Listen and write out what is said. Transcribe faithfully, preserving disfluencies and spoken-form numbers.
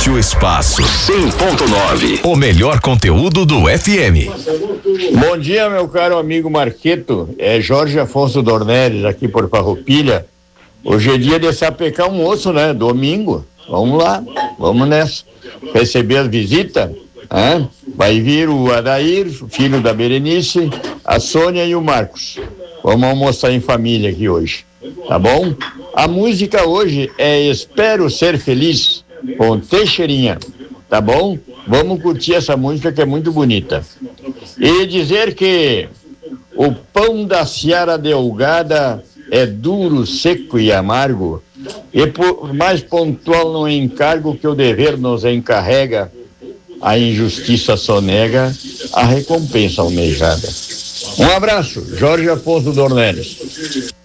Pátio Espaço cem ponto nove. O melhor conteúdo do F M. Bom dia, meu caro amigo Marqueto. É Jorge Afonso Dornelles aqui por Farroupilha. Hoje é dia de sapecar um osso, né? Domingo. Vamos lá, vamos nessa. Receber as visitas. Hein? Vai vir o Adair, filho da Berenice, a Sônia e o Marcos. Vamos almoçar em família aqui hoje, tá bom? A música hoje é Espero Ser Feliz, com Teixeirinha, tá bom? Vamos curtir essa música que é muito bonita. E dizer que o pão da seara delgada é duro, seco e amargo, e por mais pontual no encargo que o dever nos encarrega, a injustiça sonega a recompensa almejada. Um abraço, Jorge Afonso Dornelles.